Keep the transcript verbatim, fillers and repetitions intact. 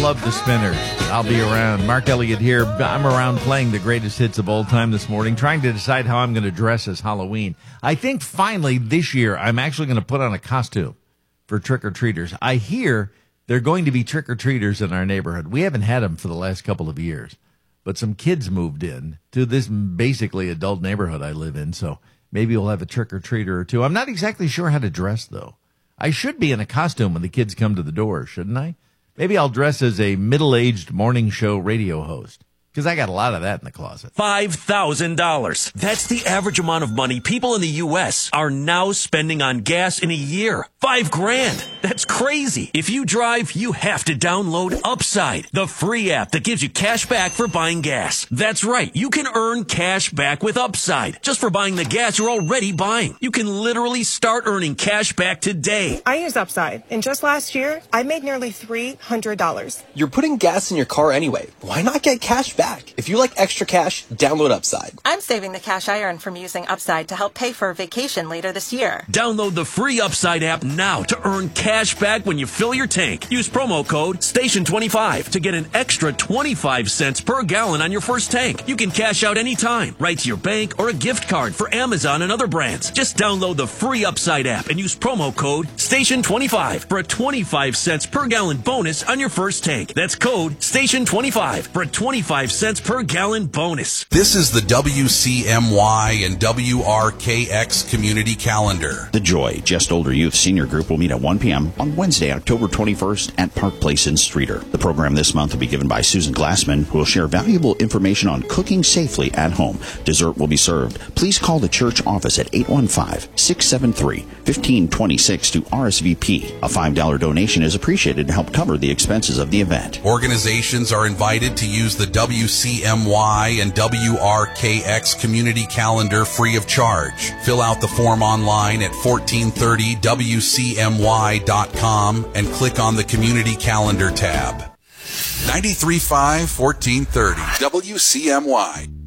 Love the Spinners. I'll be around. Mark Elliott here. I'm around playing the greatest hits of all time this morning, trying to decide how I'm going to dress as Halloween. I think finally this year I'm actually going to put on a costume for trick-or-treaters. I hear they're going to be trick-or-treaters in our neighborhood. We haven't had them for the last couple of years, but some kids moved in to this basically adult neighborhood I live in, so maybe we'll have a trick-or-treater or two. I'm not exactly sure how to dress, though. I should be in a costume when the kids come to the door, shouldn't I? Maybe I'll dress as a middle-aged morning show radio host, because I got a lot of that in the closet. five thousand dollars. That's the average amount of money people in the U S are now spending on gas in a year. Five grand. That's crazy. If you drive, you have to download Upside, the free app that gives you cash back for buying gas. That's right. You can earn cash back with Upside just for buying the gas you're already buying. You can literally start earning cash back today. I use Upside, and just last year, I made nearly three hundred dollars. You're putting gas in your car anyway. Why not get cash back? If you like extra cash, download Upside. I'm saving the cash I earn from using Upside to help pay for a vacation later this year. Download the free Upside app now to earn cash back when you fill your tank. Use promo code station twenty-five to get an extra twenty-five cents per gallon on your first tank. You can cash out anytime, right to your bank or a gift card for Amazon and other brands. Just download the free Upside app and use promo code station twenty-five for a twenty-five cents per gallon bonus on your first tank. That's code station twenty-five for a twenty-five cents per gallon bonus. This is the W C M Y and W R K X community calendar. The Joy Just Older Youth Senior Group will meet at one p.m. on Wednesday, October twenty-first at Park Place in Streeter. The program this month will be given by Susan Glassman, who will share valuable information on cooking safely at home. Dessert will be served. Please call the church office at eight one five, six seven three, one five two six to R S V P. A five dollars donation is appreciated to help cover the expenses of the event. Organizations are invited to use the W C M Y and W R K X community calendar free of charge. Fill out the form online at fourteen thirty W C M Y dot com and click on the community calendar tab. ninety-three point five, fourteen thirty W C M Y.